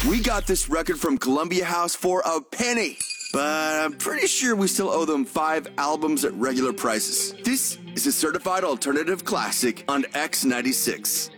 We got this record from Columbia House for a penny, but I'm pretty sure we still owe them 5 albums at regular prices. This is a certified alternative classic on X96.